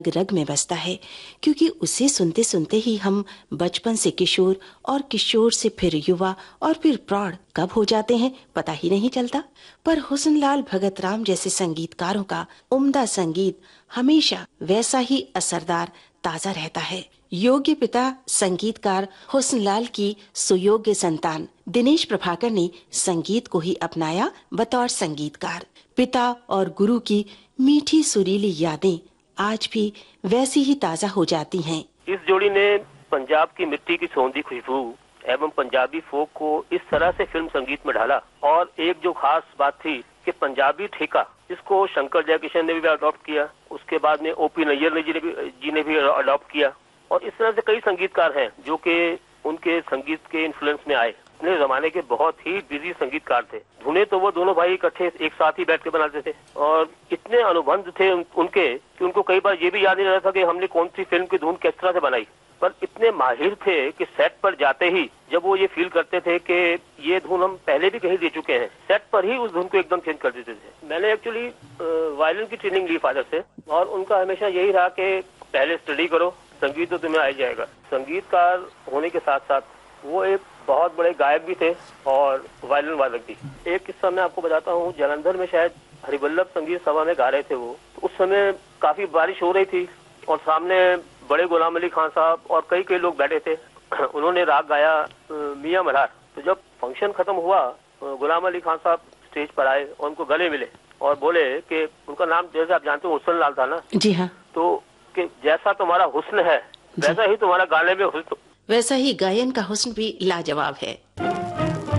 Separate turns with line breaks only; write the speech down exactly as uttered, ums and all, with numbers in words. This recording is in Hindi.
रग में बसता है, क्योंकि उसे सुनते सुनते ही हम बचपन से किशोर और किशोर से फिर युवा और फिर प्रौढ़ कब हो जाते हैं पता ही नहीं चलता। पर हुस्नलाल भगतराम जैसे संगीतकारों का उम्दा संगीत हमेशा वैसा ही असरदार ताजा रहता है। योग्य पिता संगीतकार हुस्नलाल की सुयोग्य संतान दिनेश प्रभाकर ने संगीत को ही अपनाया बतौर संगीतकार। पिता और गुरु की मीठी सुरीली यादें आज भी वैसी ही ताजा हो जाती हैं।
इस जोड़ी ने पंजाब की मिट्टी की सौंधी खुशबू एवं पंजाबी फोक को इस तरह से फिल्म संगीत में ढाला। और एक जो खास बात थी कि पंजाबी ठेका, इसको शंकर जयकिशन ने भी अडॉप्ट किया, उसके बाद में ओपी नैयर जी ने भी जी ने भी अडॉप्ट किया। और इस तरह से कई संगीतकार हैं जो कि उनके संगीत के इन्फ्लुएंस में आए। अपने जमाने के बहुत ही बिजी संगीतकार थे। धुने तो वो दोनों भाई इकट्ठे एक साथ ही बैठ के बनाते थे और इतने अनुबंध थे उन, उनके कि उनको कई बार ये भी याद नहीं रहता था कि हमने कौन सी फिल्म की धुन किस तरह से बनाई। पर इतने माहिर थे कि सेट पर जाते ही जब वो ये फील करते थे कि ये धुन हम पहले भी कहीं दे चुके हैं, सेट पर ही उस धुन को एकदम चेंज कर देते थे। मैंने एक्चुअली वायलिन की ट्रेनिंग ली फादर से और उनका हमेशा यही रहा कि पहले स्टडी करो, संगीत तो तुम्हें आ ही जाएगा। संगीतकार होने के साथ साथ वो एक बहुत बड़े गायक भी थे और वायलिन वादक भी। एक किस्सा मैं आपको बताता हूँ, जालंधर में शायद हरिवल्लभ संगीत सभा में गा रहे थे वो। तो उस समय काफी बारिश हो रही थी और सामने बड़े गुलाम अली खान साहब और कई कई लोग बैठे थे। उन्होंने राग गाया मियां मल्हार। तो जब फंक्शन खत्म हुआ, गुलाम अली खान साहब स्टेज पर आए और उनको गले मिले और बोले कि उनका नाम जैसे आप जानते हो हुस्नलाल था ना।
जी हाँ।
तो कि जैसा तुम्हारा हुस्न है वैसा ही तुम्हारा गाने में हुस्न,
वैसा ही गायन का हुस्न भी लाजवाब है।